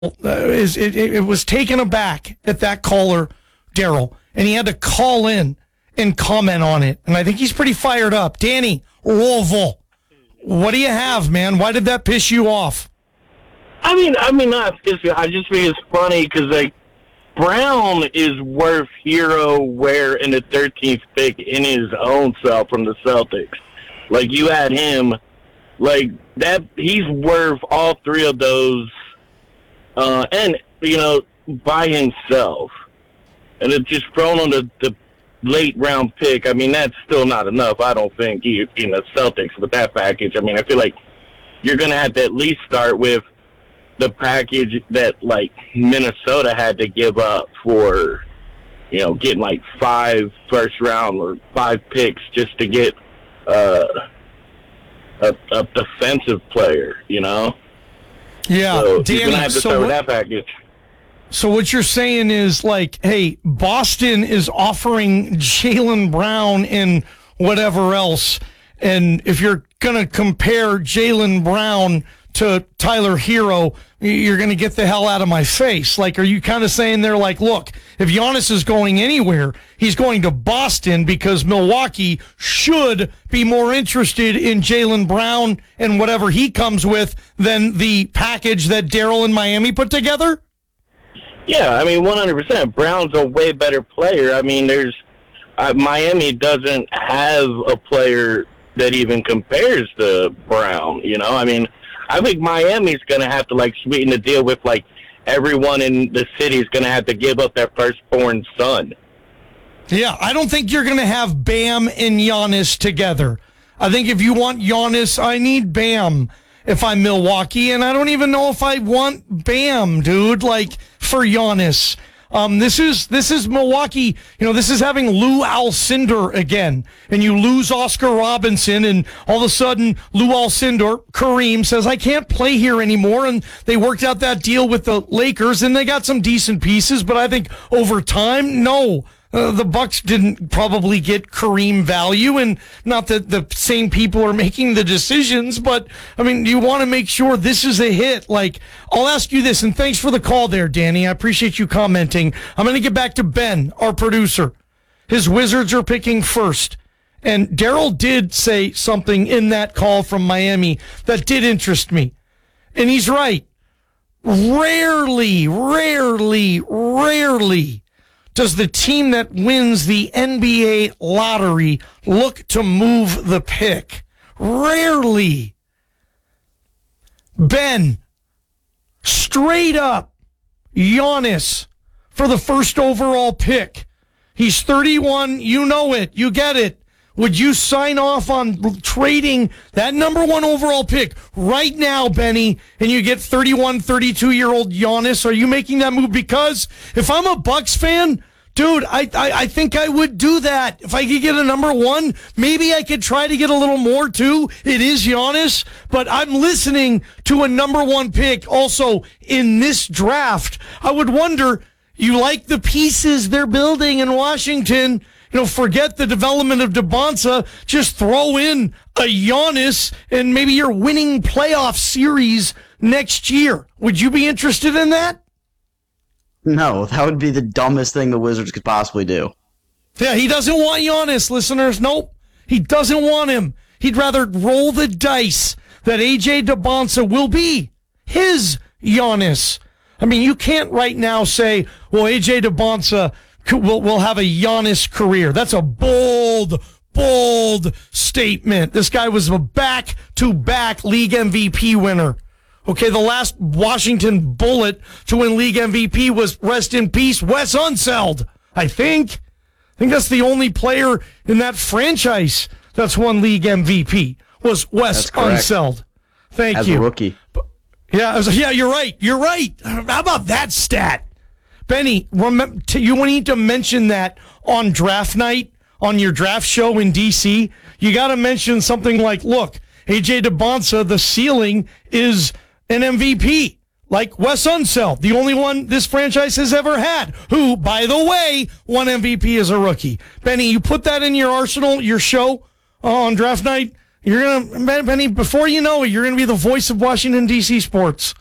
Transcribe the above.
it was taken aback at that caller, Daryl, and he had to call in and comment on it. And I think he's pretty fired up. Danny Roval, what do you have, man? Why did that piss you off? I mean, not piss me. I just think it's funny because like Brown is worth hero wear in the 13th pick in his own self from the Celtics. Like you had him, like that. He's worth all three of those. And, by himself. And it's just thrown on the late round pick. I mean, that's still not enough, I don't think, Celtics with that package. I mean, I feel like you're going to have to at least start with the package that, like, Minnesota had to give up for, getting, like, 5 first round or 5 picks just to get a defensive player, Yeah, so Danny, you're going to have to start with that package. So what you're saying is, like, hey, Boston is offering Jaylen Brown and whatever else, and if you're going to compare Jaylen Brown to Tyler Hero, you're going to get the hell out of my face. Like, are you kind of saying they're like, look, if Giannis is going anywhere, he's going to Boston because Milwaukee should be more interested in Jaylen Brown and whatever he comes with than the package that Daryl and Miami put together? Yeah, I mean, 100%. Brown's a way better player. I mean, Miami doesn't have a player that even compares to Brown, I mean, I think Miami's going to have to, like, sweeten the deal with, like, everyone in the city is going to have to give up their firstborn son. Yeah, I don't think you're going to have Bam and Giannis together. I think if you want Giannis, I need Bam if I'm Milwaukee, and I don't even know if I want Bam, dude, like, for Giannis. This is Milwaukee. This is having Lou Alcindor again, and you lose Oscar Robinson, and all of a sudden Lou Alcindor, Kareem, says, I can't play here anymore, and they worked out that deal with the Lakers, and they got some decent pieces, but I think over time, no. The Bucks didn't probably get Kareem value, and not that the same people are making the decisions, but, I mean, you want to make sure this is a hit. Like, I'll ask you this, and thanks for the call there, Danny. I appreciate you commenting. I'm going to get back to Ben, our producer. His Wizards are picking first, and Daryl did say something in that call from Miami that did interest me, and he's right. Rarely does the team that wins the NBA lottery look to move the pick? Rarely. Ben, straight up, Giannis for the first overall pick. He's 31. You know it. You get it. Would you sign off on trading that number 1 overall pick right now, Benny, and you get 31, 32-year-old Giannis? Are you making that move? Because if I'm a Bucks fan, dude, I think I would do that. If I could get a number 1, maybe I could try to get a little more, too. It is Giannis, but I'm listening to a number 1 pick also in this draft. I would wonder, you like the pieces they're building in Washington. Forget the development of DeBonsa. Just throw in a Giannis, and maybe you're winning playoff series next year. Would you be interested in that? No, that would be the dumbest thing the Wizards could possibly do. Yeah, he doesn't want Giannis, listeners. Nope, he doesn't want him. He'd rather roll the dice that A.J. DeBonsa will be his Giannis. I mean, you can't right now say, well, A.J. DeBonsa will have a Giannis career. That's a bold statement. This guy was a back-to-back league MVP winner. Okay, the last Washington Bullet to win league MVP was, rest in peace, Wes Unseld, I think. I think that's the only player in that franchise that's won league MVP was Wes Unseld. Thank you. As a rookie. Yeah, you're right. You're right. How about that stat? Benny, you need to mention that on draft night, on your draft show in D.C. You got to mention something like, look, A.J. DeBonsa, the ceiling is an MVP, like Wes Unseld, the only one this franchise has ever had, who, by the way, won MVP as a rookie. Benny, you put that in your arsenal, your show on draft night. Benny, before you know it, you're going to be the voice of Washington, D.C. sports.